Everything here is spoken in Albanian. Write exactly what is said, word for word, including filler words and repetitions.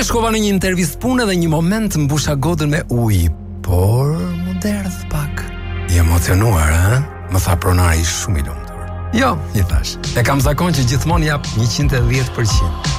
shkova në një intervistë pune dhe një moment mbusha gotën me ujë, por më derdh pak. I emocionuar, ha? Më tha pronari shumë i lumtur. Jo, i thash. E kam zakon që gjithmonë jap njëqind e dhjetë përqind.